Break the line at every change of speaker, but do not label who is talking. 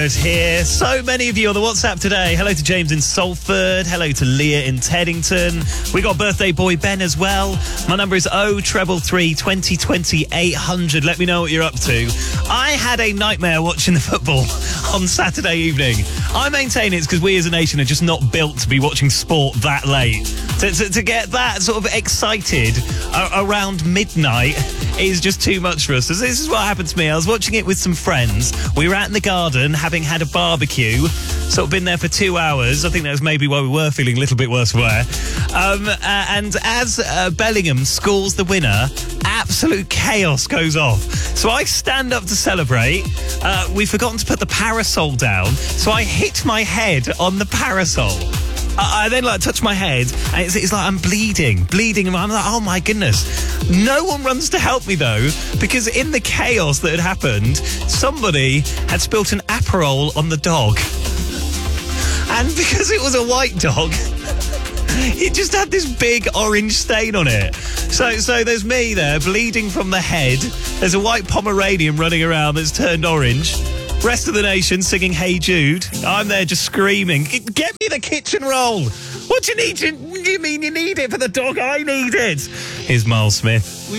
Here, so many of you on the WhatsApp today. Hello to James in Salford. Hello to Leah in Teddington. We got birthday boy Ben as well. My number is 0333 2020 800. Let me know what you're up to. I had a nightmare watching the football on Saturday evening. I maintain it's because we as a nation are just not built to be watching sport that late. To get that sort of excited around midnight is just too much for us. So this is what happened to me. I was watching it with some friends. We were out in the garden having had a barbecue. Sort of been there for 2 hours. I think that was maybe why we were feeling a little bit worse for wear. And as Bellingham scores the winner, absolute chaos goes off. So I stand up to celebrate. We've forgotten to put the parasol down. So I hit my head on the parasol. I then touch my head and it's like I'm bleeding. And I'm like, oh my goodness. No one runs to help me though, because in the chaos that had happened, somebody had spilt an Aperol on the dog. And because it was a white dog, it just had this big orange stain on it. So there's me there bleeding from the head. There's a white Pomeranian running around that's turned orange. Rest of the nation singing Hey Jude. I'm there just screaming, get me the kitchen roll. What do you need? You mean you need it for the dog? I need it. Here's Miles Smith.